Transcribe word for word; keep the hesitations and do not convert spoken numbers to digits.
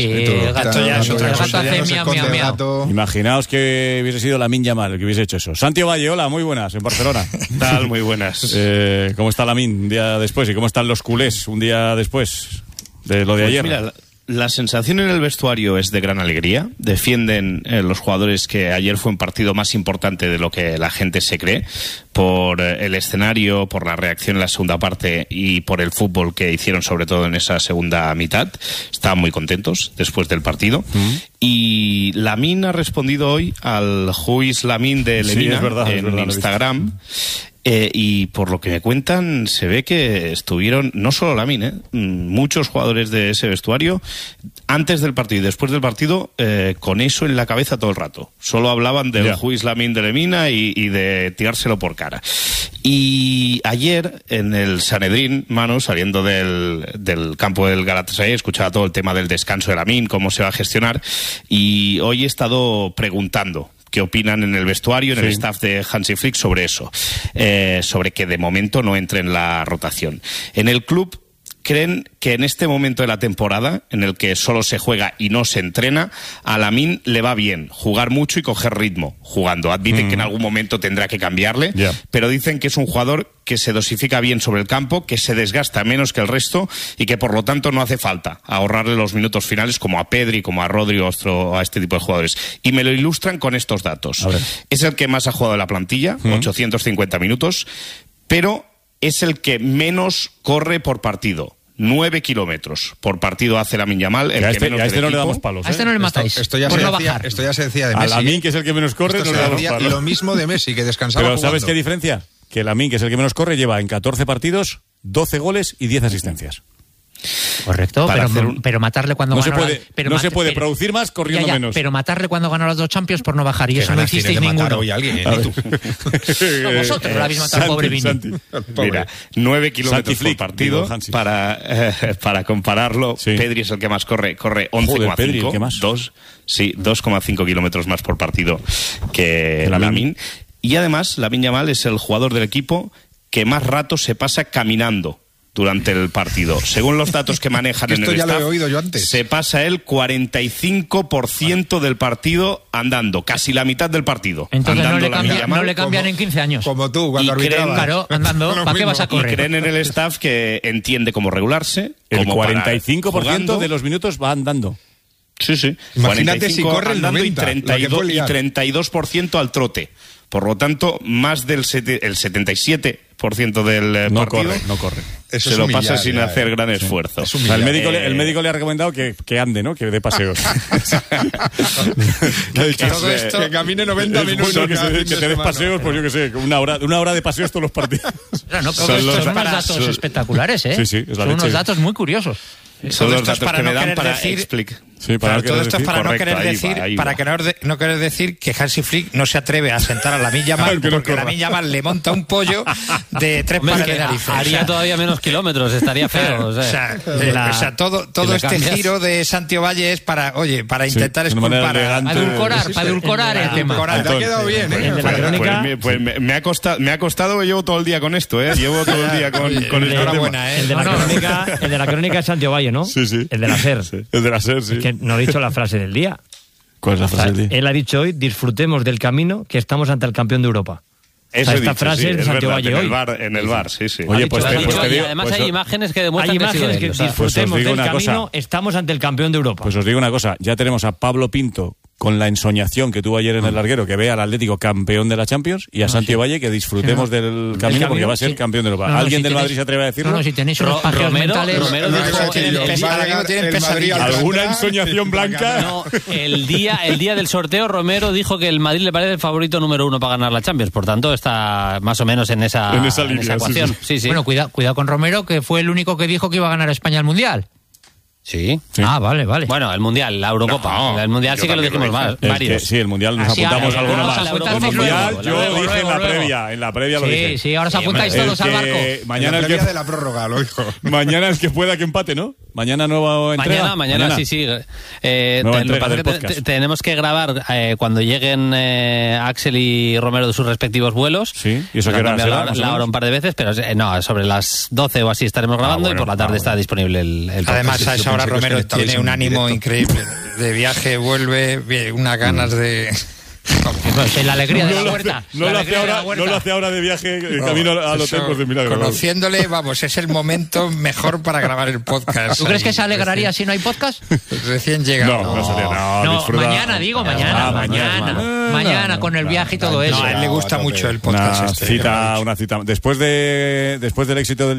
Eh, el gato ya es otra cosa. Ya no se esconde el gato. Imaginaos que hubiese sido Lamine Yamal el que hubiese hecho eso. Santi Valle, hola, muy buenas, en Barcelona. ¿Qué tal? Muy buenas. Eh, ¿Cómo está Lamine un día después? ¿Y cómo están los culés un día después de lo de Pues ayer? Mira, la, la sensación en el vestuario es de gran alegría. Defienden eh, los jugadores que ayer fue un partido más importante de lo que la gente se cree, por eh, el escenario, por la reacción en la segunda parte y por el fútbol que hicieron sobre todo en esa segunda mitad. Estaban muy contentos después del partido. Mm. Y Lamine ha respondido hoy al Juiz Lamine de Lemina, sí, es verdad, en es verdad, Instagram. Eh, y por lo que me cuentan, se ve que estuvieron, no solo Lamine, eh, muchos jugadores de ese vestuario, antes del partido y después del partido, eh, con eso en la cabeza todo el rato. Solo hablaban del yeah. Juiz Lamine de Lemina y, y de tirárselo por cara. Y ayer, en el Sanedrín, Manu, saliendo del, del campo del Galatasaray, escuchaba todo el tema del descanso de Lamine, cómo se va a gestionar, y hoy he estado preguntando qué opinan en el vestuario, en sí. el staff de Hansi Flick sobre eso, eh, sobre que de momento no entre en la rotación. En el club creen que en este momento de la temporada, en el que solo se juega y no se entrena, a Lamine le va bien jugar mucho y coger ritmo jugando. Admiten mm. que en algún momento tendrá que cambiarle, yeah. pero dicen que es un jugador que se dosifica bien sobre el campo, que se desgasta menos que el resto y que por lo tanto no hace falta ahorrarle los minutos finales como a Pedri, como a Rodri o a este tipo de jugadores. Y me lo ilustran con estos datos. Es el que más ha jugado en la plantilla, mm. ochocientos cincuenta minutos, pero es el que menos corre por partido. Nueve kilómetros por partido hace Lamine Yamal. El a que este, menos a este no le damos palos. ¿eh? A este no le matáis. Esto, esto, ya se no decía, esto ya se decía de Messi. A Lamine, que es el que menos corre, no le damos palos. Y lo mismo de Messi, que descansaba Pero jugando. ¿sabes qué diferencia? Que Lamine, que es el que menos corre, lleva en catorce partidos, doce goles y diez asistencias. Correcto, pero, un... pero matarle cuando no ganó se puede, la... pero no mat... se puede pero... producir más corriendo ya, ya, menos. Pero matarle cuando ganó las dos Champions por no bajar, y eso no hicisteis ninguno. Hoy a alguien, ¿eh? Tú. No, vosotros lo habéis matado al pobre Vini. Mira, nueve kilómetros por partido. Digo, para, eh, para compararlo, sí. Pedri es el que más corre, corre once coma cinco. Dos, sí, dos coma cinco kilómetros más por partido que Lamine. Y además, Lamine Yamal es el jugador del equipo que más rato se pasa caminando durante el partido. Según los datos que manejan en el ya staff, lo he oído yo antes. se pasa el cuarenta y cinco por ciento del partido andando, casi la mitad del partido. Entonces no le, cambia, no le cambian como, en quince años. Como tú, cuando arbitrabas. Claro, andando, ¿para qué vas a correr? Y creen en el staff que entiende cómo regularse. El como cuarenta y cinco por ciento de los minutos va andando. Sí, sí. Imagínate si corre el noventa, y, treinta y, dos, y treinta y dos por ciento al trote. Por lo tanto, más del sete, el setenta y siete por ciento del eh, no partido corre, no corre. Eso se lo humillar, pasa sin ya, hacer gran sí. esfuerzo. O sea, el, médico, eh... el médico le ha recomendado que, que ande, ¿no? Que dé paseos. que, todo esto, que camine noventa minutos. Bueno, que, se, que te des paseos, pues yo que sé, una hora, una hora de paseos todos los partidos. Claro, no, pero son, estos son unos datos espectaculares, ¿eh? Sí, sí, es la son leche. Unos datos muy curiosos. Son los datos que me dan para explicar. Sí, para claro, todo esto es para Correcto, no querer decir, va, para que no, no querer decir que Hansi Flick no se atreve a sentar a Lamine Yamal porque Lamine Yamal le monta un pollo de tres pares de narices. Haría o sea, todavía menos kilómetros, estaría feo. O sea, o sea, la, o sea todo, todo este cambias. giro de Santi Valle es para, oye, para intentar sí, exculpar a, a edulcorar, sí, para edulcorar el, el tema. Te ha quedado bien, ¿eh? Pues, pues, me, pues me, me ha costado, me ha costado, llevo todo el día con esto, ¿eh? Llevo todo el día con, con el enhorabuena, ¿eh? El de la crónica, el de la crónica es Santi Valle, ¿no? Sí, sí. El de la SER. Sí. El de la SER, sí. Es que no he dicho la frase del día. ¿Cuál es la frase o sea, del día? Él ha dicho hoy, disfrutemos del camino que estamos ante el campeón de Europa. Eso o sea, esta dicho, frase sí, es de Santiago Valle en hoy. El bar, en el bar, sí, sí. Oye, pues, te, pues te digo, además pues hay imágenes que demuestran hay imágenes que, que, que disfrutemos pues del camino, cosa. estamos ante el campeón de Europa. Pues os digo una cosa, ya tenemos a Pablo Pinto con la ensoñación que tuvo ayer en el larguero, que ve al Atlético campeón de la Champions, y a no, Santi sí. Valle que disfrutemos sí, no. del camino, camino porque va a ser sí. campeón de Europa. No, no, ¿Alguien si del tenéis, Madrid se atreve a decirlo? No, no, si tenéis unos pajeos Romero, mentales... Romero no, dijo, no, el, el, el, el, ¿Alguna ensoñación blanca? No, el día, el día del sorteo Romero dijo que el Madrid le parece el favorito número uno para ganar la Champions, por tanto está más o menos en esa, en esa, línea, en esa ecuación. Sí, sí. Sí, sí. Bueno, cuidado, cuidado con Romero, que fue el único que dijo que iba a ganar España el Mundial. Sí. sí. Ah, vale, vale. Bueno, el Mundial, la Eurocopa. No, el Mundial sí que lo dijimos más, varios. Que, sí, el Mundial nos Así, apuntamos ahora, alguno más. El Mundial yo luego, dije luego, en la luego. previa, en la previa lo sí, dije. Sí, sí, ahora os apuntáis todos al barco. Mañana en la el que de la prórroga, lo dijo. Mañana es que pueda que empate, ¿no? Mañana nueva entrega. Mañana, mañana, mañana. sí, sí. Eh, nueva te, entrega del que podcast. Te, tenemos que grabar eh, cuando lleguen eh, Axel y Romero de sus respectivos vuelos. Sí, y eso que era la, la hora un par de veces, pero eh, no, sobre las doce o así estaremos grabando ah, bueno, y por la tarde ah, está bueno. disponible el, el Además, a esa ahora Romero tiene un ánimo increíble. De viaje, vuelve, unas ganas de... Pues la alegría de la no huerta. No, la lo alegría hace ahora, de la huerta. no lo hace ahora de viaje no, camino al hotel por de milagro. Conociéndole, vamos, es el momento mejor para grabar el podcast. ¿Tú crees que se alegraría si no hay podcast? Recién llegado. No, no, sería, no, no disfruta. mañana, digo, mañana, Ah, mañana. Mañana, mañana con el viaje y todo eso. No, a él le gusta mucho el podcast. Una este, cita, una cita. Después de, después del éxito del